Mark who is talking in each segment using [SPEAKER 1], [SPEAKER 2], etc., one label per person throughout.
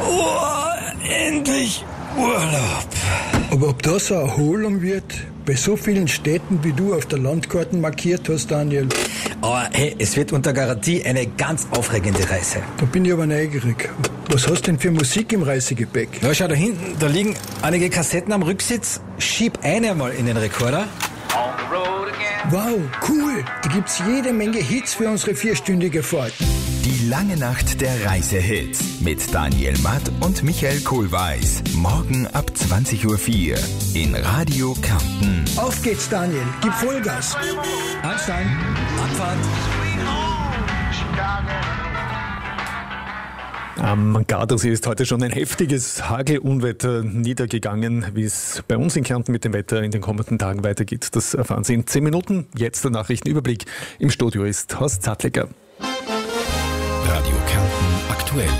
[SPEAKER 1] Endlich Urlaub.
[SPEAKER 2] Aber ob das eine Erholung wird, bei so vielen Städten, wie du auf der Landkarte markiert hast, Daniel?
[SPEAKER 1] Aber hey, es wird unter Garantie eine ganz aufregende Reise.
[SPEAKER 2] Da bin ich aber neugierig. Was hast du denn für Musik im Reisegepäck?
[SPEAKER 1] Na, schau da hinten, da liegen einige Kassetten am Rücksitz. Schieb eine mal in den Rekorder.
[SPEAKER 2] Wow, cool. Da gibt's jede Menge Hits für unsere 4-stündige Fahrt.
[SPEAKER 3] Die lange Nacht der Reisehits mit Daniel Matt und Michael Kohlweis. Morgen ab 20:04 Uhr in Radio Kärnten.
[SPEAKER 2] Auf geht's, Daniel. Gib Vollgas.
[SPEAKER 1] Ansteigen. Abfahrt.
[SPEAKER 4] Am Gardasee ist heute schon ein heftiges Hagelunwetter niedergegangen. Wie es bei uns in Kärnten mit dem Wetter in den kommenden Tagen weitergeht, das erfahren Sie in 10 Minuten. Jetzt der Nachrichtenüberblick. Im Studio ist Horst Zattlecker.
[SPEAKER 3] Radio Kärnten aktuell.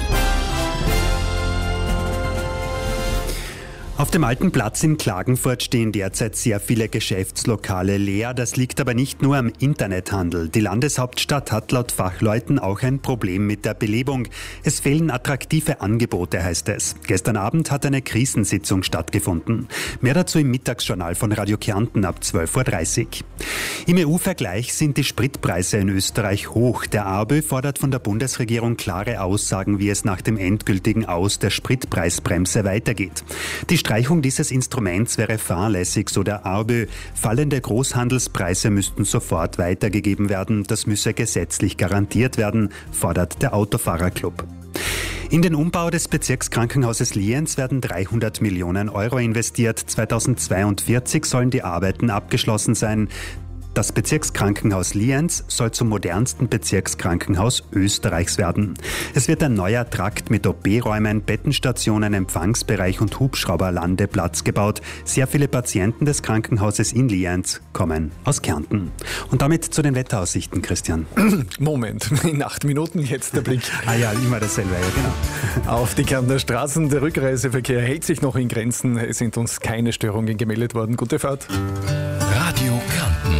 [SPEAKER 5] Auf dem Alten Platz in Klagenfurt stehen derzeit sehr viele Geschäftslokale leer. Das liegt aber nicht nur am Internethandel. Die Landeshauptstadt hat laut Fachleuten auch ein Problem mit der Belebung. Es fehlen attraktive Angebote, heißt es. Gestern Abend hat eine Krisensitzung stattgefunden. Mehr dazu im Mittagsjournal von Radio Kärnten ab 12:30 Uhr. Im EU-Vergleich sind die Spritpreise in Österreich hoch. Der ARBÖ fordert von der Bundesregierung klare Aussagen, wie es nach dem endgültigen Aus der Spritpreisbremse weitergeht. Die Streichung dieses Instruments wäre fahrlässig, so der ARBÖ. Fallende Großhandelspreise müssten sofort weitergegeben werden. Das müsse gesetzlich garantiert werden, fordert der Autofahrerclub. In den Umbau des Bezirkskrankenhauses Lienz werden 300 Millionen Euro investiert. 2042 sollen die Arbeiten abgeschlossen sein. Das Bezirkskrankenhaus Lienz soll zum modernsten Bezirkskrankenhaus Österreichs werden. Es wird ein neuer Trakt mit OP-Räumen, Bettenstationen, Empfangsbereich und Hubschrauberlandeplatz gebaut. Sehr viele Patienten des Krankenhauses in Lienz kommen aus Kärnten. Und damit zu den Wetteraussichten, Christian.
[SPEAKER 4] Moment, in 8 Minuten jetzt der Blick.
[SPEAKER 5] Ja, immer dasselbe, ja, genau.
[SPEAKER 4] Auf die Kärntner Straßen. Der Rückreiseverkehr hält sich noch in Grenzen. Es sind uns keine Störungen gemeldet worden. Gute Fahrt.